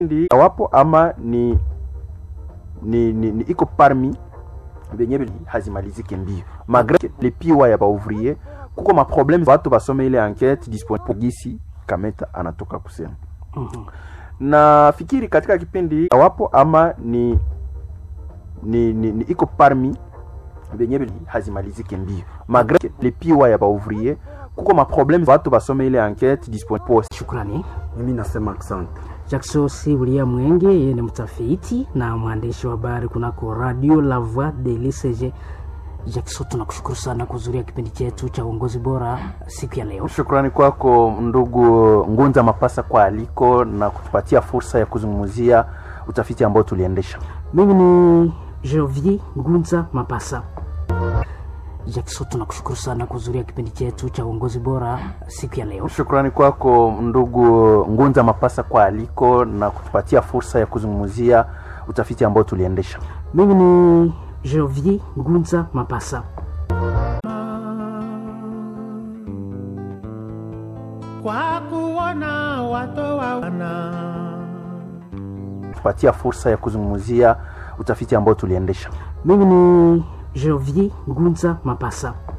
wapo ama ni iko parmi benye hazimalizike mbio malgré les piwa ya ba ouvrier kuko ma problème watu basome ile enquête disponible gisi Kameta anatoka kusema. Na fikiri katika kipindi wapo ama ni iko parmi benye hazimalizike mbio malgré les piwa ya ba ouvrier kuko ma problème watu basome ile enquête disponible. Shukrani. Mimi nasema asante. Jackson Sibulia Mwenge, yeye ni mtafiti na mwandishi wa habari kunako Radio La Voix de l'ECG. Jackson, tunakushukuru sana kuzuria kipindi chetu cha uongozi bora siku ya leo. Shukrani kwako ndugu Ngunza Mapasa kwa aliko na kutupatia fursa ya kuzungumzia utafiti ambao tuliendesha. Mimi ni Jovier Ngunza Mapasa. Jackson, tunakushukuru sana kuzuria kipindi chetu cha uongozi bora siku ya leo. Shukrani kwako ndugu Ngunza Mapasa kwa aliko na kutupatia fursa ya kuzungumzia utafiti ambao tuliendesha. Mimi ni Jovier Ngunza Mapasa. Kwa kuona watu wana kutupatia fursa ya kuzungumzia utafiti ambao tuliendesha. Mimi ni Jovier Ngunza Mapasa.